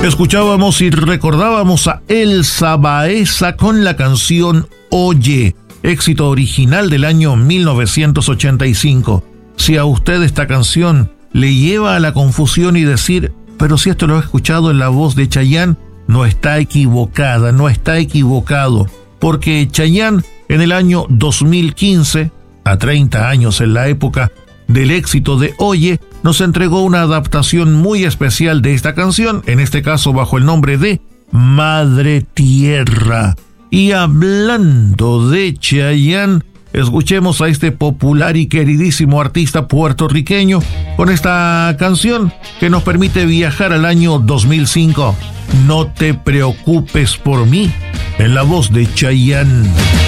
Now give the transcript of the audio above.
Escuchábamos y recordábamos a Elsa Baeza con la canción Oye, éxito original del año 1985. Si a usted esta canción le lleva a la confusión y decir, pero si esto lo he escuchado en la voz de Chayanne, no está equivocada, no está equivocado, porque Chayanne en el año 2015, a 30 años en la época del éxito de Oye, nos entregó una adaptación muy especial de esta canción, en este caso bajo el nombre de Madre Tierra. Y hablando de Chayanne, escuchemos a este popular y queridísimo artista puertorriqueño con esta canción que nos permite viajar al año 2005. No te preocupes por mí, en la voz de Chayanne.